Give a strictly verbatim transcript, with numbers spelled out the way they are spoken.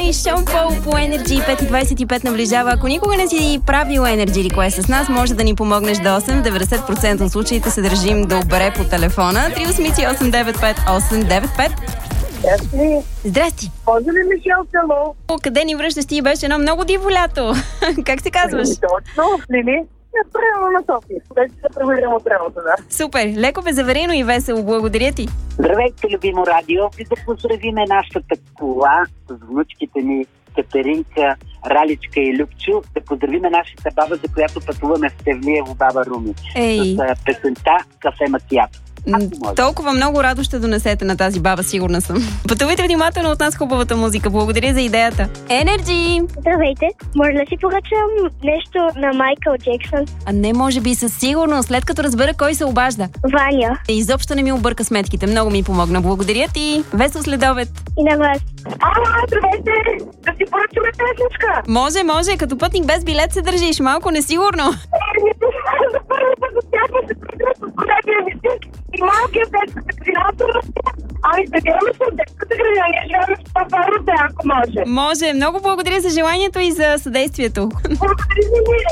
Ами, Шон Пол по Energy пет и двайсет и пет наближава. Ако никога не си правил Energy Request с нас, може да ни помогнеш до осем. деветдесет процента от случаите се държим добре по телефона. три осем осем девет пет осем девет пет. Здрасти. Здрасти. Поздрави, Мишел, село. Къде ни връщаш ти? Беше едно много диво лято. Как се казваш? Точно, Лили. Правилно на София. Вече се превирам от работа, да. Супер, леко, безаварийно и весело. Благодаря ти. Здравейте, любимо радио. И да поздравиме нашата кола с внучките ми Катеринка, Раличка и Любчо. Да поздравиме нашата баба, за която пътуваме в Севлиево, баба Руми. Ей. С песента Кафе Макиато. Толкова много радост ще донесете на тази баба, сигурна съм. Пътувайте внимателно от нас хубавата музика. Благодаря за идеята. Energy! Здравейте! Може да си поръчам нещо на Майкъл Джексън? А не, може би със сигурност, след като разбера кой се обажда. Ваня. Изобщо не ми обърка сметките. Много ми помогна. Благодаря ти. Весел следобед. И на вас. Ало, здравейте! Да си поръчаме песничка! Може, може. Като пътник без билет се държиш. Малко несигурно. За първи път от тях се придра с големия мистик и малкия детската градина. Ами, да гледаме с детската градина. Ние живеем в Папароте, ако може. Може. Много благодаря за желанието и за съдействието. Благодаря ви.